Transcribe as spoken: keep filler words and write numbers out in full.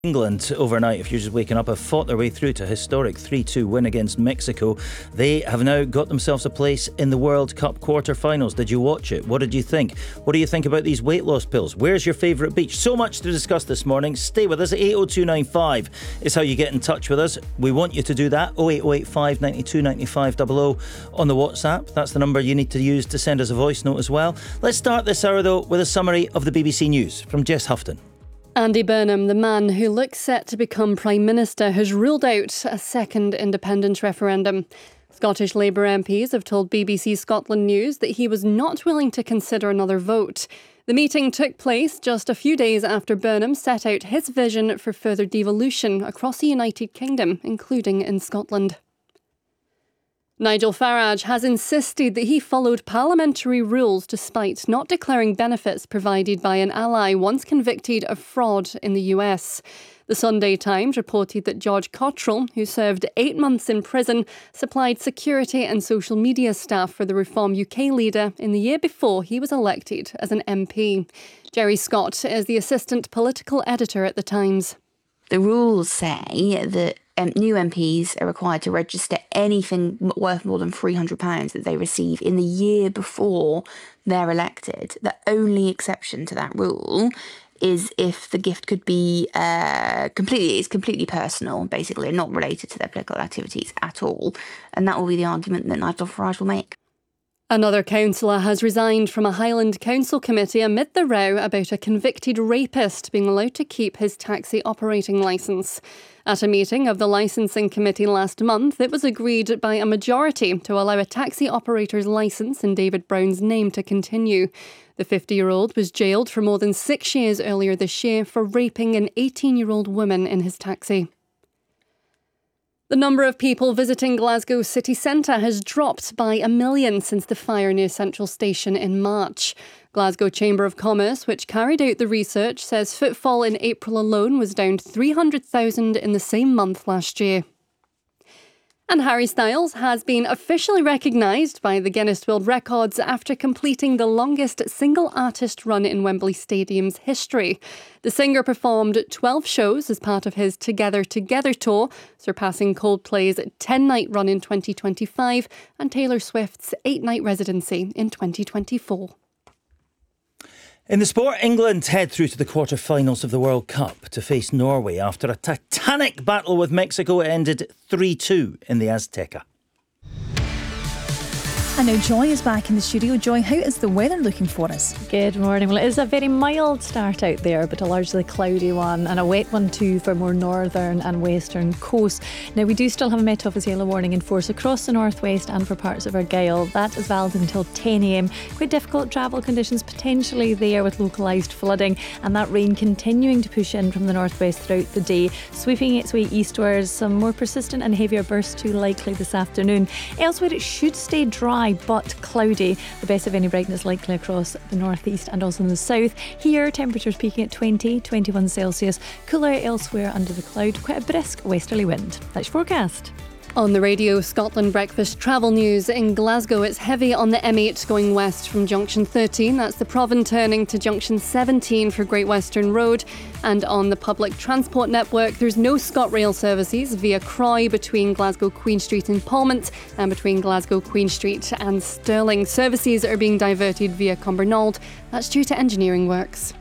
England overnight, if you're just waking up, have fought their way through to a historic three two win against Mexico. They have now got themselves a place in the World Cup quarter-finals. Did you watch it? What did you think? What do you think about these weight loss pills? Where's your favourite beach? So much to discuss this morning. Stay with us. eight oh two nine five is how you get in touch with us. We want you to do that. oh eight oh eight five nine two nine five double oh on the WhatsApp. That's the number you need to use to send us a voice note as well. Let's start this hour though with a summary of the B B C News from Jess Houghton. Andy Burnham, the man who looks set to become Prime Minister, has ruled out a second independence referendum. Scottish Labour M Ps have told B B C Scotland News that he was not willing to consider another vote. The meeting took place just a few days after Burnham set out his vision for further devolution across the United Kingdom, including in Scotland. Nigel Farage has insisted that he followed parliamentary rules despite not declaring benefits provided by an ally once convicted of fraud in the U S. The Sunday Times reported that George Cottrell, who served eight months in prison, supplied security and social media staff for the Reform U K leader in the year before he was elected as an M P. Jerry Scott is the assistant political editor at The Times. The rules say that um, new M Ps are required to register anything worth more than three hundred pounds that they receive in the year before they're elected. The only exception to that rule is if the gift could be uh, completely, it's completely personal, basically, not related to their political activities at all. And that will be the argument that Nigel Farage will make. Another councillor has resigned from a Highland Council committee amid the row about a convicted rapist being allowed to keep his taxi operating licence. At a meeting of the licensing committee last month, it was agreed by a majority to allow a taxi operator's licence in David Brown's name to continue. The fifty-year-old was jailed for more than six years earlier this year for raping an eighteen-year-old woman in his taxi. The number of people visiting Glasgow city centre has dropped by a million since the fire near Central Station in March. Glasgow Chamber of Commerce, which carried out the research, says footfall in April alone was down three hundred thousand in the same month last year. And Harry Styles has been officially recognised by the Guinness World Records after completing the longest single artist run in Wembley Stadium's history. The singer performed twelve shows as part of his Together Together tour, surpassing Coldplay's ten-night run in twenty twenty-five and Taylor Swift's eight-night residency in twenty twenty-four. In the sport, England head through to the quarter-finals of the World Cup to face Norway after a titanic battle with Mexico. It ended three two in the Azteca. And now Joy is back in the studio. Joy, how is the weather looking for us? Good morning. Well, it is a very mild start out there, but a largely cloudy one, and a wet one too for more northern and western coasts. Now, we do still have a Met Office yellow warning in force across the northwest and for parts of Argyll. That is valid until ten a m. Quite difficult travel conditions potentially there with localised flooding, and that rain continuing to push in from the northwest throughout the day, sweeping its way eastwards. Some more persistent and heavier bursts too likely this afternoon. Elsewhere, it should stay dry but cloudy. The best of any brightness likely across the northeast and also in the south. Here, temperatures peaking at twenty, twenty-one Celsius. Cooler elsewhere under the cloud. Quite a brisk westerly wind. That's your forecast. On the radio, Scotland Breakfast travel news. In Glasgow, it's heavy on the M eight going west from junction thirteen. That's the Provan turning to junction seventeen for Great Western Road. And on the public transport network, there's no ScotRail services via Croy between Glasgow Queen Street and Palmont and between Glasgow Queen Street and Stirling. Services are being diverted via Cumbernauld. That's due to engineering works.